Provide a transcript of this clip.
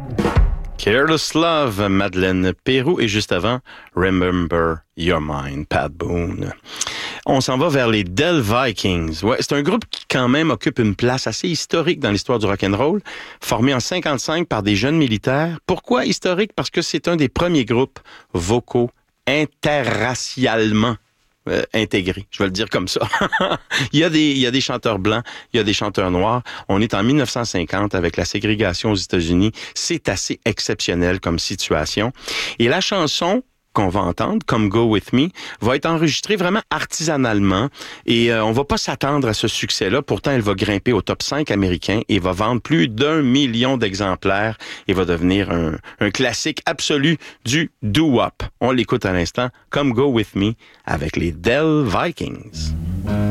Careless Love, Madeleine Peyroux, et juste avant, Remember Your Mind, Pat Boone. On s'en va vers les Dell Vikings. Ouais, c'est un groupe qui quand même occupe une place assez historique dans l'histoire du rock'n'roll, formé en 55 par des jeunes militaires. Pourquoi historique? Parce que c'est un des premiers groupes vocaux interracialement intégré, je vais le dire comme ça. il y a des chanteurs blancs, il y a des chanteurs noirs. On est en 1950 avec la ségrégation aux États-Unis. C'est assez exceptionnel comme situation. Et la chanson qu'on va entendre, Come Go With Me, va être enregistrée vraiment artisanalement et on va pas s'attendre à ce succès-là. Pourtant, elle va grimper au top 5 américain et va vendre plus d'1 million d'exemplaires et va devenir un classique absolu du doo-wop. On l'écoute à l'instant, Come Go With Me avec les Dell Vikings.